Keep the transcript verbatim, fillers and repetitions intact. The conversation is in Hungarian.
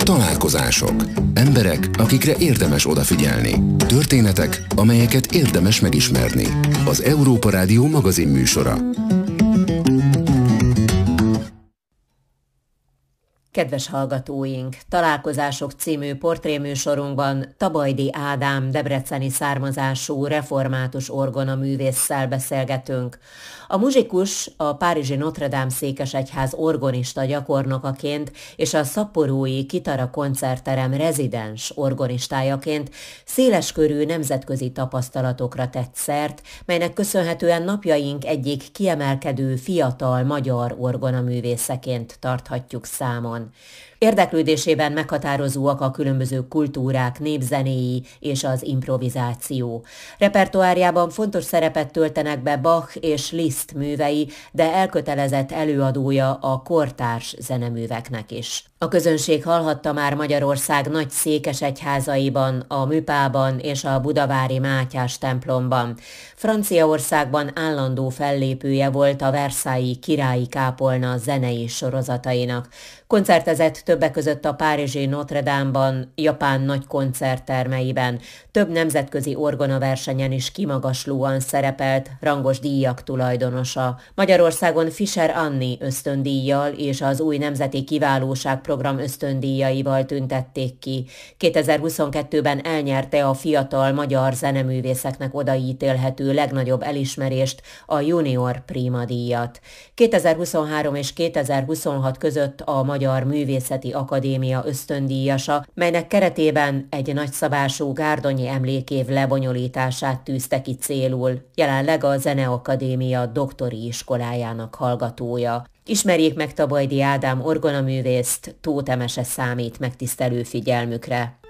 Találkozások. Emberek, akikre érdemes odafigyelni. Történetek, amelyeket érdemes megismerni. Az Európa Rádió magazin műsora. Kedves hallgatóink! Találkozások című portréműsorunkban Tabajdi Ádám debreceni származású református orgonaművésszel beszélgetünk. A muzsikus a párizsi Notre Dame székesegyház orgonista gyakornokaként és a szaporói Kitara koncertterem rezidens orgonistájaként széleskörű nemzetközi tapasztalatokra tett szert, melynek köszönhetően napjaink egyik kiemelkedő fiatal magyar orgonaművészeként tarthatjuk számon. Érdeklődésében meghatározóak a különböző kultúrák népzenéi és az improvizáció. Repertoárjában fontos szerepet töltenek be Bach és Liszt művei, de elkötelezett előadója a kortárs zeneműveknek is. A közönség hallhatta már Magyarország nagy székesegyházaiban, a Műpában és a budavári Mátyás templomban. Franciaországban állandó fellépője volt a Versailles királyi kápolna zenei sorozatainak. Koncertezett többek között a párizsi Notre Dame-ban, Japán nagy koncerttermeiben, több nemzetközi orgonaversenyen is kimagaslóan szerepelt, rangos díjak tulajdonosa. Magyarországon Fischer Anni ösztöndíjjal és az új nemzeti kiválóság program ösztöndíjaival tüntették ki. kétezer-huszonkettőben elnyerte a fiatal magyar zeneművészeknek odaítélhető legnagyobb elismerést, a Junior Prima díjat. kétezer-huszonhárom és kétezer-huszonhat között a Magyar Művészeti Akadémia ösztöndíjasa, melynek keretében egy nagyszabású gárdonyi emlékév lebonyolítását tűzte ki célul. Jelenleg a Zeneakadémia doktori iskolájának hallgatója. Ismerjék meg Tabajdi Ádám orgonaművészt, Tóth Emese számít megtisztelő figyelmükre.